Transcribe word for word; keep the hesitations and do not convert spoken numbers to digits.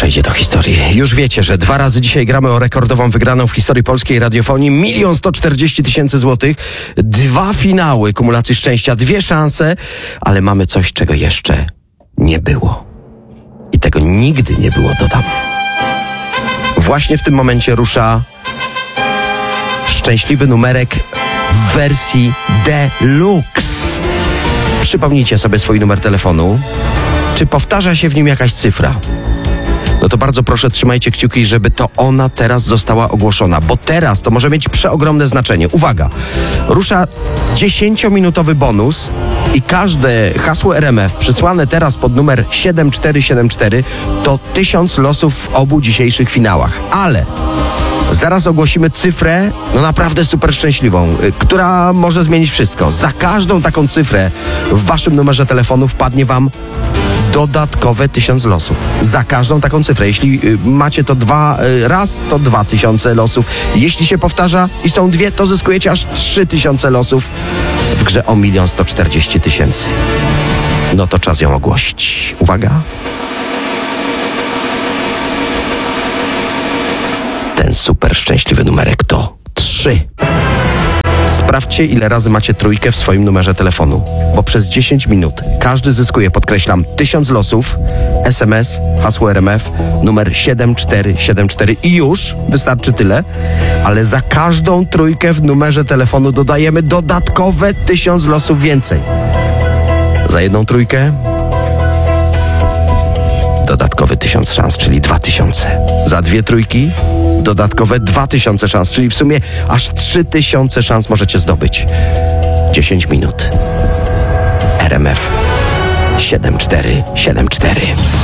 przejdzie do historii. Już wiecie, że dwa razy dzisiaj gramy o rekordową wygraną w historii polskiej radiofonii. Milion sto czterdzieści tysięcy złotych. Dwa finały kumulacji szczęścia, dwie szanse, ale mamy coś, czego jeszcze nie było. I tego nigdy nie było, dodam. Właśnie w tym momencie rusza szczęśliwy numerek w wersji Deluxe. Przypomnijcie sobie swój numer telefonu. Czy powtarza się w nim jakaś cyfra? No to bardzo proszę, trzymajcie kciuki, żeby to ona teraz została ogłoszona, bo teraz to może mieć przeogromne znaczenie. Uwaga, rusza dziesięciominutowy bonus i każde hasło R M F przysłane teraz pod numer siedem cztery siedem cztery to tysiąc losów w obu dzisiejszych finałach. Ale zaraz ogłosimy cyfrę, no naprawdę super szczęśliwą, y, która może zmienić wszystko. Za każdą taką cyfrę w waszym numerze telefonu wpadnie wam dodatkowe tysiąc losów. Za każdą taką cyfrę. Jeśli y, macie to dwa y, raz, to dwa tysiące losów. Jeśli się powtarza i są dwie, to zyskujecie aż trzy tysiące losów w grze o milion sto czterdzieści tysięcy. No to czas ją ogłosić. Uwaga. Ten super szczęśliwy numerek to trzy. Sprawdźcie, ile razy macie trójkę w swoim numerze telefonu, bo przez dziesięć minut każdy zyskuje, podkreślam, tysiąc losów, S M S, hasło R M F, numer siedem cztery siedem cztery i już, wystarczy tyle, ale za każdą trójkę w numerze telefonu dodajemy dodatkowe tysiąc losów więcej. Za jedną trójkę dodatkowy tysiąc szans, czyli dwa tysiące. Za dwie trójki dodatkowe dwa tysiące szans, czyli w sumie aż trzy tysiące szans możecie zdobyć. dziesięć minut. R M F siedem cztery siedem cztery.